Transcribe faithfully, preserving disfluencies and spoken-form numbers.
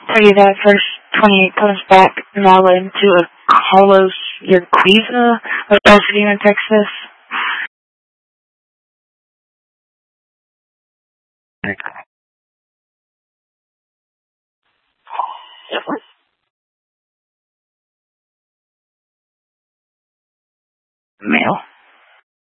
tell you that first twenty-eight comes back now into a Carlos Yaquiza of Pasadena, Texas. Male.